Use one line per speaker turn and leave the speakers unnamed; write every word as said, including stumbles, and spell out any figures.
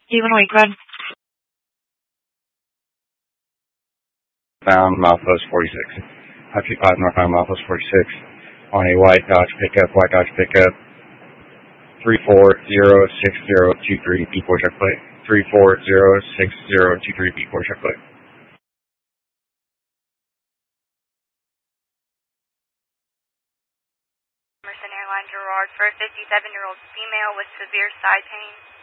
Illinois, go ahead.
Bound milepost forty-six. I fifty-five northbound milepost forty-six on a white Dodge pickup, white Dodge pickup, three four zero six zero two three B four check plate, three four zero six zero two three B four check plate.
Emerson Airline Gerard for a fifty-seven-year-old female with severe side pain.